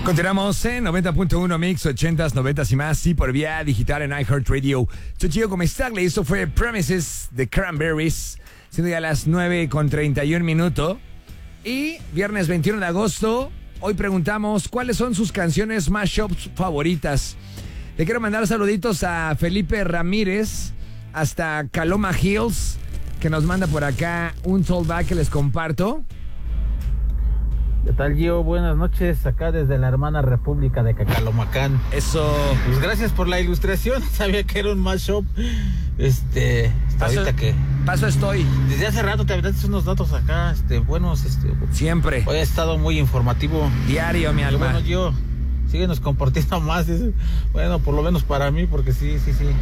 Continuamos en 90.1 Mix, 80s, 90s y más, y por vía digital en iHeartRadio. Soy Gio Comestaglia, esto fue Premises de Cranberries, siendo ya las 9:31. Y viernes 21 de agosto, hoy preguntamos cuáles son sus canciones mashups favoritas. Le quiero mandar saluditos a Felipe Ramírez, hasta Caloma Hills, que nos manda por acá un tollback que les comparto. ¿Qué tal, Gio? Buenas noches, acá desde la hermana República de Cacalomacán. Eso. Pues gracias por la ilustración, sabía que era un mashup. Ahorita que... Paso estoy. Desde hace rato te aventaste unos datos acá, buenos, Siempre. Hoy ha estado muy informativo. Diario, mi alma. Bueno, Gio, síguenos compartiendo más. Bueno, por lo menos para mí, porque sí.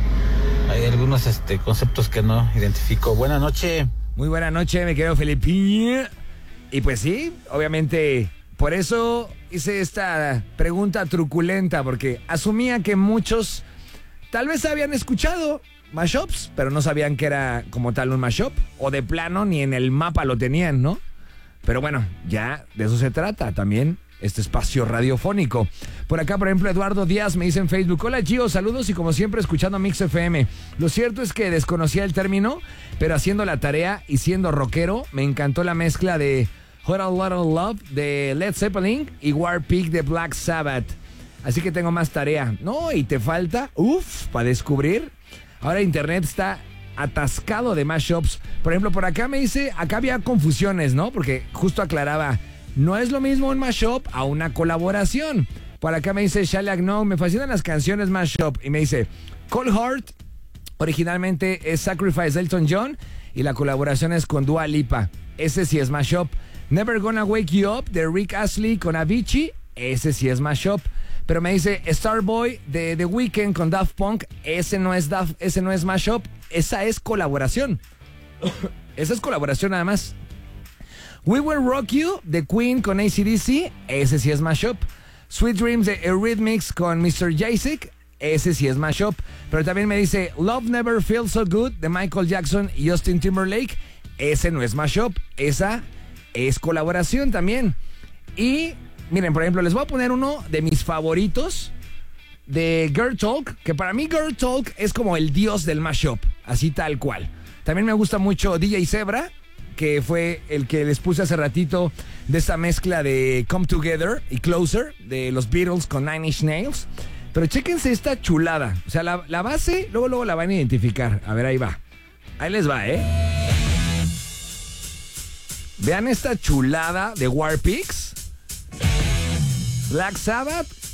Hay algunos conceptos que no identifico. Buenas noches. Muy buena noche, me quedo Felipín. Y pues sí, obviamente, por eso hice esta pregunta truculenta, porque asumía que muchos tal vez habían escuchado mashups, pero no sabían que era como tal un mashup, o de plano ni en el mapa lo tenían, ¿no? Pero bueno, ya de eso se trata también este espacio radiofónico. Por acá, por ejemplo, Eduardo Díaz me dice en Facebook: hola Gio, saludos y como siempre escuchando Mix FM. Lo cierto es que desconocía el término, pero haciendo la tarea y siendo rockero, me encantó la mezcla de Hot a Little Love de Led Zeppelin y War Pig de Black Sabbath. Así que tengo más tarea. No, y te falta, para descubrir. Ahora internet está atascado de mashups. Por ejemplo, por acá me dice, acá había confusiones, ¿no? Porque justo aclaraba, no es lo mismo un mashup a una colaboración. Por acá me dice Shalak, no, me fascinan las canciones mashup. Y me dice, Cold Heart originalmente es Sacrifice de Elton John y la colaboración es con Dua Lipa. Ese sí es mashup. Never Gonna Wake You Up de Rick Astley con Avicii. Ese sí es mashup. Pero me dice Starboy de The Weeknd con Daft Punk. Ese no es mashup. Esa es colaboración. Esa es colaboración nada más. We Will Rock You de Queen con AC/DC. Ese sí es mashup. Sweet Dreams de Eurythmics con Mr. Jacek. Ese sí es mashup. Pero también me dice Love Never Feels So Good de Michael Jackson y Justin Timberlake. Ese no es mashup. Esa es colaboración también. Y miren, por ejemplo, les voy a poner uno de mis favoritos de Girl Talk, que para mí Girl Talk es como el dios del mashup, así tal cual. También me gusta mucho DJ Zebra, que fue el que les puse hace ratito de esta mezcla de Come Together y Closer de los Beatles con Nine Inch Nails. Pero chéquense esta chulada. O sea, la base, luego la van a identificar. A ver, ahí va. Ahí les va, Vean esta chulada de War Pigs, Black Sabbath